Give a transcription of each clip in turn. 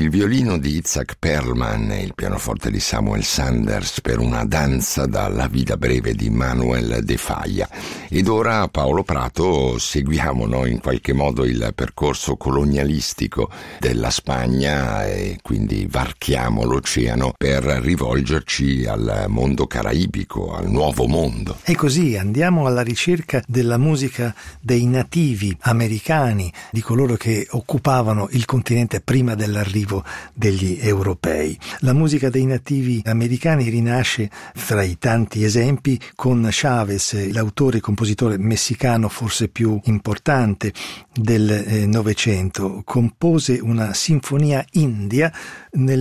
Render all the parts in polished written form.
il violino di Itzhak Perlman e il pianoforte di Samuel Sanders per una danza dalla vita breve di Manuel de Falla. Ed ora, Paolo Prato, seguiamo noi in qualche modo il percorso colonialistico della Spagna e quindi varchiamo l'oceano per rivolgerci al mondo caraibico, al nuovo mondo. E così andiamo alla ricerca della musica dei nativi americani, di coloro che occupavano il continente prima dell'arrivo degli europei. La musica dei nativi americani rinasce, fra i tanti esempi, con Chávez, l'autore e compositore messicano forse più importante del Novecento. Compose una sinfonia india nel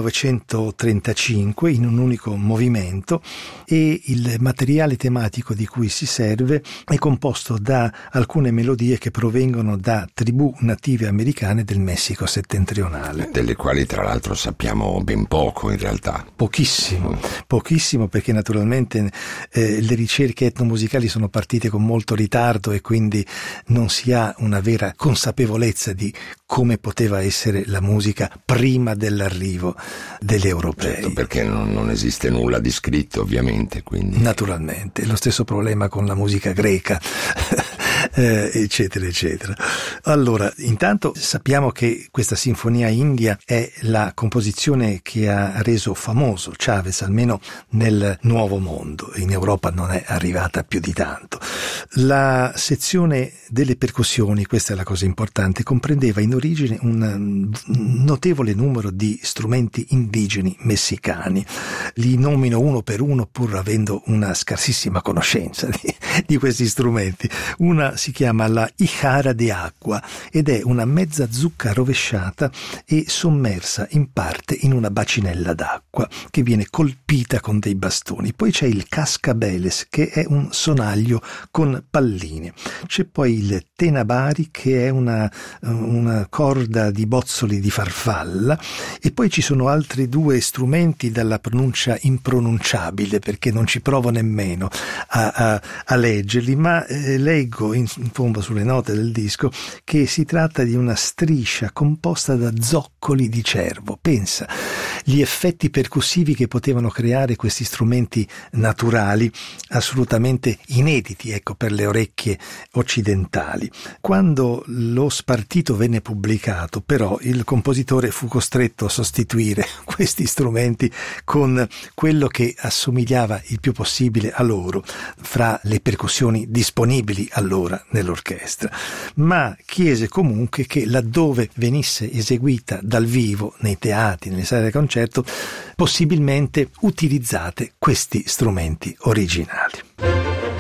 1935 in un unico movimento e il materiale tematico di cui si serve è composto da alcune melodie che provengono da tribù native americane del Messico settentrionale. Delle quali tra l'altro sappiamo ben poco in realtà. Pochissimo perché naturalmente le ricerche etnomusicali sono partite con molto ritardo e quindi non si ha una vera consapevolezza di come poteva essere la musica prima dell'arrivo degli europei. Certo, perché non esiste nulla di scritto ovviamente, quindi. Naturalmente, lo stesso problema con la musica greca. Eccetera eccetera. Allora, intanto sappiamo che questa sinfonia india è la composizione che ha reso famoso Chávez, almeno nel Nuovo Mondo. In Europa non è arrivata più di tanto. La sezione delle percussioni, questa è la cosa importante, comprendeva in origine un notevole numero di strumenti indigeni messicani. Li nomino uno per uno pur avendo una scarsissima conoscenza di questi strumenti. Una si chiama la hijara de agua ed è una mezza zucca rovesciata e sommersa in parte in una bacinella d'acqua che viene colpita con dei bastoni. Poi c'è il cascabeles, che è un sonaglio con palline. C'è poi il tenabari, che è una corda di bozzoli di farfalla, e poi ci sono altri due strumenti dalla pronuncia impronunciabile perché non ci provo nemmeno a leggerli, ma leggo in fondo sulle note del disco che si tratta di una striscia composta da zoccoli di cervo. Pensa, gli effetti percussivi che potevano creare questi strumenti naturali, assolutamente inediti, ecco, per le orecchie occidentali. Quando lo Spartito venne pubblicato, però, il compositore fu costretto a sostituire questi strumenti con quello che assomigliava il più possibile a loro fra le percussioni disponibili allora nell'orchestra, ma chiese comunque che laddove venisse eseguita dal vivo, nei teatri, nelle sale da concerto, possibilmente utilizzate questi strumenti originali.